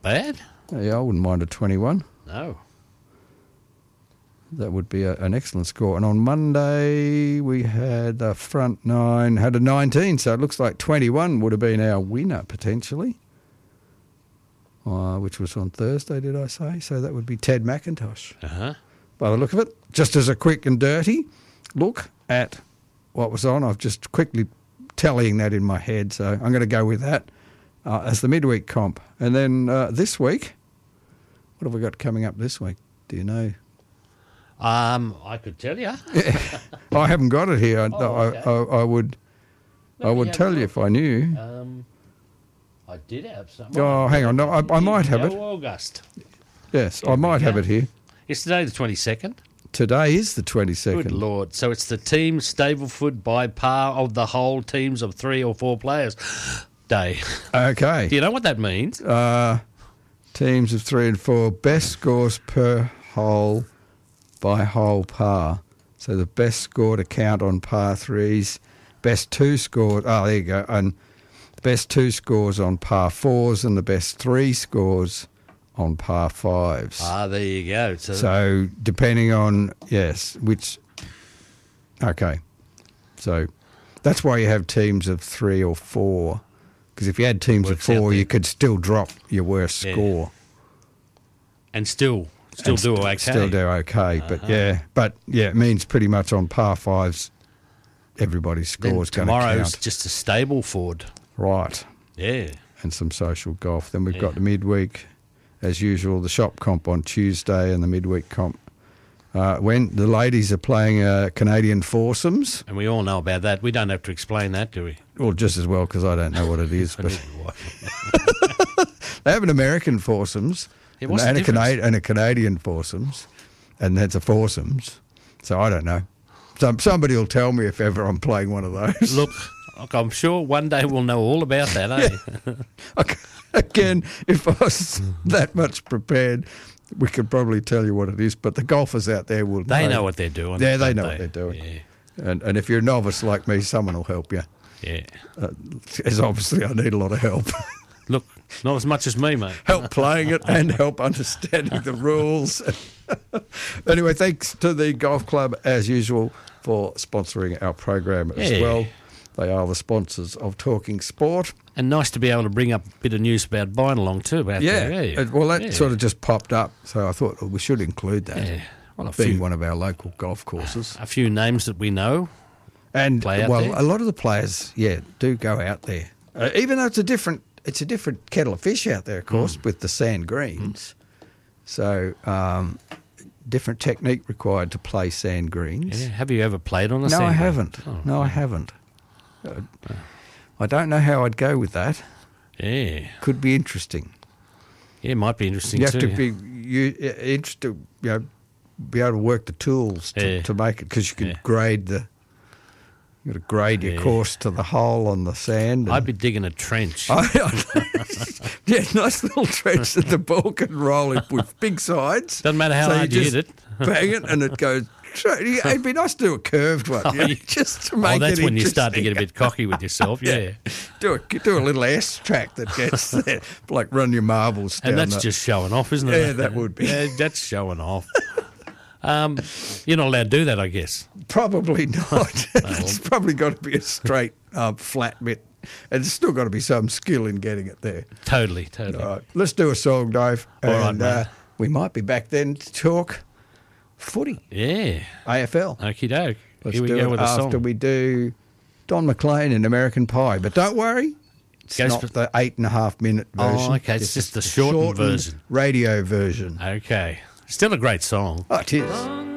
bad. Yeah, I wouldn't mind a 21. No. That would be an excellent score. And on Monday, we had the front nine, had a 19, so it looks like 21 would have been our winner, potentially, which was on Thursday, did I say? So that would be Ted McIntosh. Uh-huh. By the look of it, just as a quick and dirty look at what was on, I've just quickly tallying that in my head, so I'm going to go with that as the midweek comp. And then this week, what have we got coming up this week? Do you know? I could tell you. I haven't got it here. Okay. I would tell you if I knew. I did have some. Oh, hang on. No, I might have it. August. Yes, I might have it here. It's today the 22nd. Today is the 22nd. Good Lord. So it's the team Stableford by par of the whole teams of 3 or 4 players day. Okay. Do you know what that means? Teams of 3 and 4, best scores per hole by hole par. So the best score to count on par 3s, best 2 scores, there you go, and the best 2 scores on par 4s and the best 3 scores on par 5s. There you go. So depending on, okay. So that's why you have teams of 3 or 4, because if you had teams of 4, you could still drop your worst score. And still do okay. Still do okay, but it means pretty much on par 5s, everybody's score is going to count. Tomorrow's just a Stableford. Right. Yeah. And some social golf. Then we've got the midweek, as usual, the shop comp on Tuesday and the midweek comp. When the ladies are playing Canadian foursomes. And we all know about that. We don't have to explain that, do we? Well, just as well, because I don't know what it is. But they have an American foursomes. And a Canadian foursomes, and that's a foursomes. So I don't know. Somebody will tell me if ever I'm playing one of those. Look, I'm sure one day we'll know all about that, Okay. Again, if I was that much prepared, we could probably tell you what it is. But the golfers out there will know. They know what they're doing. Yeah, they know what they're doing. Yeah. And if you're a novice like me, someone will help you. Yeah. As obviously I need a lot of help. Look, not as much as me, mate. Help playing it and help understanding the rules. Anyway, thanks to the golf club, as usual, for sponsoring our program as well. They are the sponsors of Talking Sport. And nice to be able to bring up a bit of news about Bynalong too. Well, that sort of just popped up, so I thought we should include that. Yeah. Well, being one of our local golf courses. A few names that we know. And, there. A lot of the players, do go out there. Even though it's a different kettle of fish out there, of course, with the sand greens. So, different technique required to play sand greens. Yeah. Have you ever played on a sand green? No, I haven't. I don't know how I'd go with that. Yeah. Could be interesting. Yeah, it might be interesting too. You have to be interested, be able to work the tools to make it, because you can grade you got to grade your course to the hole on the sand. I'd be digging a trench. Nice little trench that the ball can roll in with big sides. Doesn't matter how hard you hit it. Bang it and it goes. It'd be nice to do a curved one, just to make it that's when you start to get a bit cocky with yourself, Do a little S track that gets there, like run your marbles down. And that's just showing off, isn't it? Yeah, that would be. Yeah, that's showing off. You're not allowed to do that, I guess. Probably not. It's probably got to be a straight, flat bit. And there's still got to be some skill in getting it there. Totally. All right, let's do a song, Dave. All right, mate. We might be back then to talk footy. Yeah. AFL. Okie doke. Here we go with a song. After we do Don McLean and American Pie. But don't worry, it's not the 8.5-minute version. Oh, okay. It's just the shortened version. Radio version. Okay. Still a great song. Oh, it is.